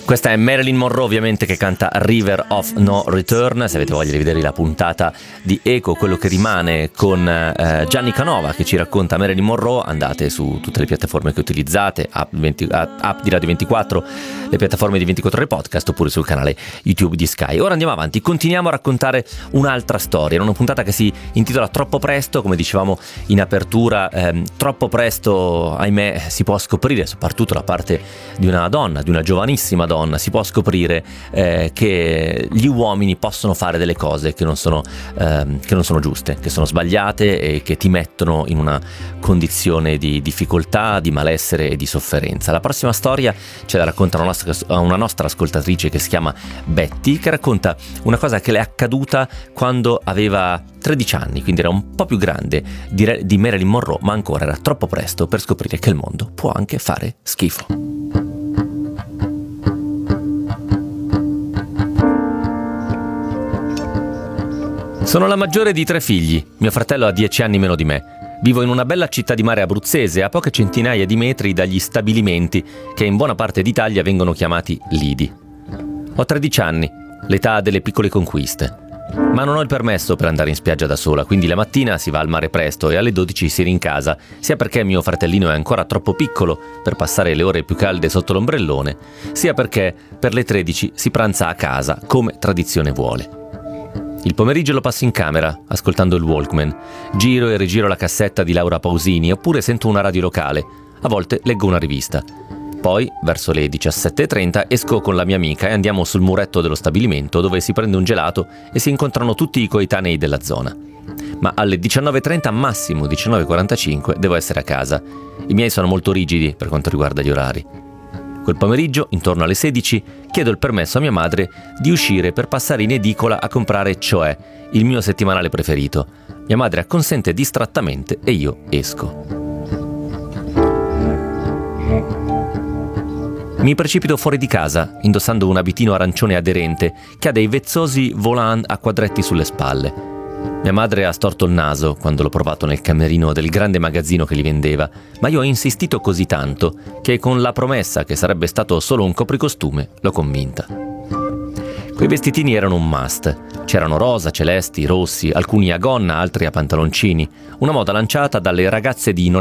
Questa è Marilyn Monroe, ovviamente, che canta River of No Return. Se avete voglia di vedere la puntata di Eco, quello che rimane, con Gianni Canova che ci racconta Marilyn Monroe, andate su tutte le piattaforme che utilizzate, app di Radio 24, le piattaforme di 24 Ore Podcast, oppure sul canale YouTube di Sky. Ora andiamo avanti, continuiamo a raccontare un'altra storia, una puntata che si intitola Troppo presto, come dicevamo in apertura. Troppo presto, ahimè, si può scoprire, soprattutto da parte di una donna, di una giovanissima donna, si può scoprire che gli uomini possono fare delle cose che non sono giuste, che sono sbagliate e che ti mettono in una condizione di difficoltà, di malessere e di sofferenza. La prossima storia ce la racconta una nostra ascoltatrice che si chiama Betty, che racconta una cosa che le è accaduta quando aveva 13 anni, quindi era un po' più grande di Marilyn Monroe, ma ancora era troppo presto per scoprire che il mondo può anche fare schifo. Sono la maggiore di 3 figli. Mio fratello ha 10 anni meno di me. Vivo in una bella città di mare abruzzese, a poche centinaia di metri dagli stabilimenti che in buona parte d'Italia vengono chiamati lidi. Ho 13 anni, l'età delle piccole conquiste. Ma non ho il permesso per andare in spiaggia da sola, quindi la mattina si va al mare presto e alle 12 si rincasa, sia perché mio fratellino è ancora troppo piccolo per passare le ore più calde sotto l'ombrellone, sia perché per le 13 si pranza a casa, come tradizione vuole. Il pomeriggio lo passo in camera, ascoltando il Walkman. Giro e rigiro la cassetta di Laura Pausini, oppure sento una radio locale. A volte leggo una rivista. Poi, verso le 17:30, esco con la mia amica e andiamo sul muretto dello stabilimento, dove si prende un gelato e si incontrano tutti i coetanei della zona. Ma alle 19:30, massimo 19:45, devo essere a casa. I miei sono molto rigidi per quanto riguarda gli orari. Quel pomeriggio, intorno alle 16, chiedo il permesso a mia madre di uscire per passare in edicola a comprare Cioè, il mio settimanale preferito. Mia madre acconsente distrattamente e io esco. Mi precipito fuori di casa, indossando un abitino arancione aderente che ha dei vezzosi volant a quadretti sulle spalle. Mia madre ha storto il naso quando l'ho provato nel camerino del grande magazzino che li vendeva, ma io ho insistito così tanto che, con la promessa che sarebbe stato solo un copricostume, l'ho convinta. Quei vestitini erano un must. C'erano rosa, celesti, rossi, alcuni a gonna, altri a pantaloncini, una moda lanciata dalle ragazze di